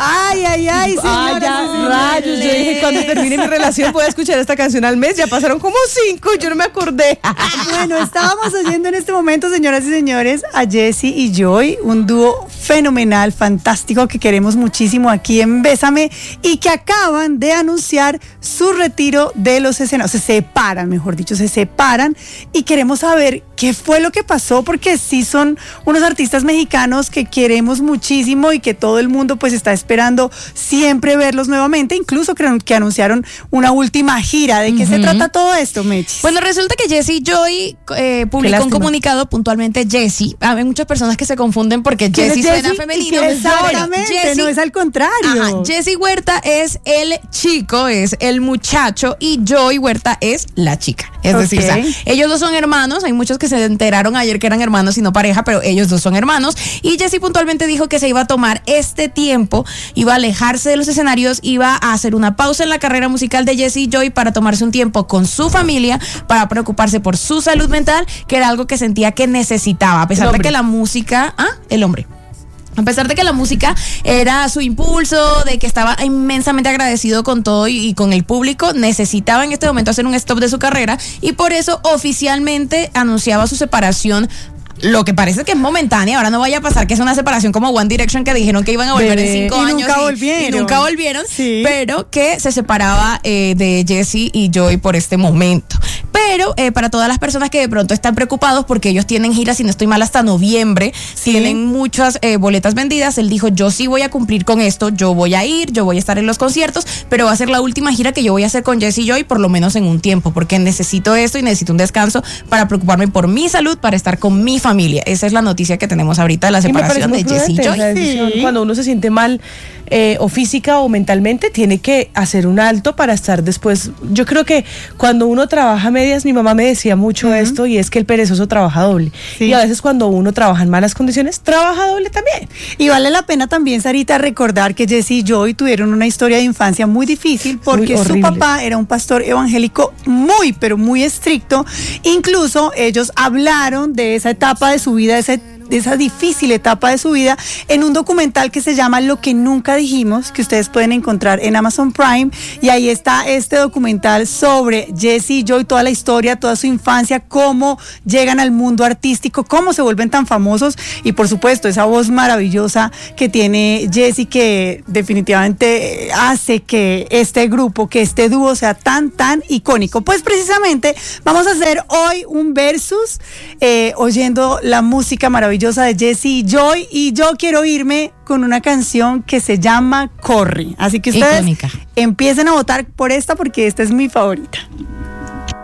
Ay, señora. Ya, rayos, yo dije, cuando termine mi relación voy a escuchar esta canción al mes. Ya pasaron como 5, yo no me acordé. Bueno, estábamos oyendo en este momento, señoras y señores, a Jessie y Joy, un dúo fenomenal, fantástico, que queremos muchísimo aquí en Bésame, y que acaban de anunciar su retiro de los escenarios. Se separan, y queremos saber qué fue lo que pasó, porque sí son unos artistas mexicanos que queremos muchísimo y que todo el mundo pues está esperando siempre verlos nuevamente. Incluso creo que anunciaron una última gira. ¿De qué se trata todo esto, Mechis? Bueno, resulta que Jessie Joy publicó un comunicado, puntualmente Jessie. Hay muchas personas que se confunden porque Jessie suena femenino. Exactamente, no es al contrario. Ajá, Jessie Huerta es el chico, es el muchacho, y Joy Huerta es la chica. Es decir, o sea, ellos dos son hermanos. Hay muchos que se enteraron ayer que eran hermanos y no pareja, pero ellos dos son hermanos. Y Jessie puntualmente dijo que se iba a tomar este tiempo, iba a alejarse de los escenarios, iba a hacer una pausa en la carrera musical de Jessie Joy para tomarse un tiempo con su familia, para preocuparse por su salud mental, que era algo que sentía que necesitaba, a pesar de que la música... el hombre. A pesar de que la música era su impulso, de que estaba inmensamente agradecido con todo y con el público, necesitaba en este momento hacer un stop de su carrera, y por eso oficialmente anunciaba su separación. Lo que parece que es momentánea. Ahora no vaya a pasar que es una separación como One Direction, que dijeron que iban a volver en 5 años y nunca volvieron, sí. Pero que se separaba de Jessie y Joy por este momento. Pero para todas las personas que de pronto están preocupados, porque ellos tienen giras, si no estoy mal, hasta noviembre, tienen muchas boletas vendidas. Él dijo, yo sí voy a cumplir con esto, yo voy a ir, yo voy a estar en los conciertos, pero va a ser la última gira que yo voy a hacer con Jessie Joy, por lo menos en un tiempo, porque necesito esto y necesito un descanso para preocuparme por mi salud, para estar con mi familia. Esa es la noticia que tenemos ahorita de la separación de Jessie Joy. Sí. Cuando uno se siente mal o física o mentalmente, tiene que hacer un alto para estar después. Yo creo que cuando uno trabaja a medias, mi mamá me decía mucho esto, y es que el perezoso trabaja doble. Sí. Y a veces cuando uno trabaja en malas condiciones, trabaja doble también. Y vale la pena también, Sarita, recordar que Jessie y Joy tuvieron una historia de infancia muy difícil, porque su papá era un pastor evangélico muy, pero muy estricto. Incluso ellos hablaron de esa etapa de su vida, de esa difícil etapa de su vida, en un documental que se llama Lo que nunca dijimos, que ustedes pueden encontrar en Amazon Prime, y ahí está este documental sobre Jessie y Joy, toda la historia, toda su infancia, cómo llegan al mundo artístico, cómo se vuelven tan famosos, y por supuesto esa voz maravillosa que tiene Jessie, que definitivamente hace que este grupo, que este dúo sea tan icónico. Pues precisamente vamos a hacer hoy un versus oyendo la música maravillosa de Jessie y Joy, y yo quiero irme con una canción que se llama Corre, así que ustedes empiecen a votar por esta, porque esta es mi favorita.